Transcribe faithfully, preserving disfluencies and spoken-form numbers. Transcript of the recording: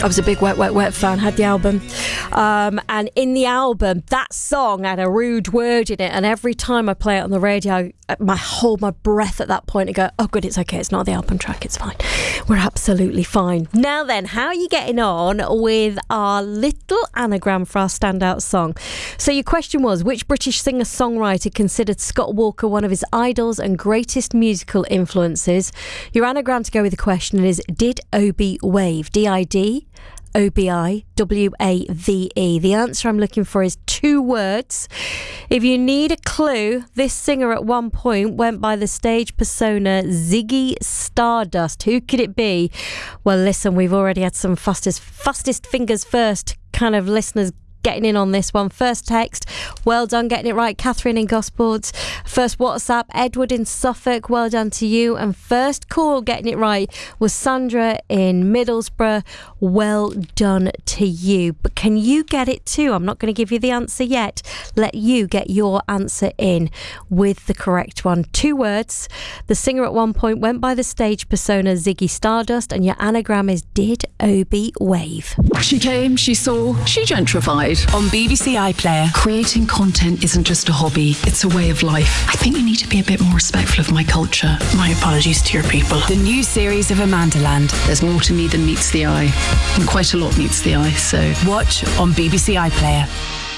I was a big Wet, Wet, Wet fan, had the album. Um, and in the album, that song had a rude word in it. And every time I play it on the radio, I my, hold my breath at that point and go, oh, good, it's okay. It's not the album track. It's fine. We're absolutely fine. Now then, how are you getting on with our little anagram for our standout song? So your question was, which British singer-songwriter considered Scott Walker one of his idols and greatest musical influences? Your anagram to go with the question is, did Obi wave? D I D O B I W A V E. The answer I'm looking for is two words. If you need a clue, this singer at one point went by the stage persona Ziggy Stardust. Who could it be? Well, listen, we've already had some fastest, fastest fingers first kind of listeners getting in on this one. First text, well done getting it right, Catherine in Gosport. First WhatsApp, Edward in Suffolk, well done to you. And first call getting it right was Sandra in Middlesbrough, well done to you. But can you get it too? I'm not going to give you the answer yet. Let you get your answer in with the correct one. Two words. The singer at one point went by the stage persona Ziggy Stardust, and your anagram is, did Obi wave? She came, she saw, she gentrified. On B B C iPlayer. Creating content isn't just a hobby, it's a way of life. I think we need to be a bit more respectful of my culture. My apologies to your people. The new series of Amandaland. There's more to me than meets the eye. And quite a lot meets the eye, so... Watch on B B C iPlayer.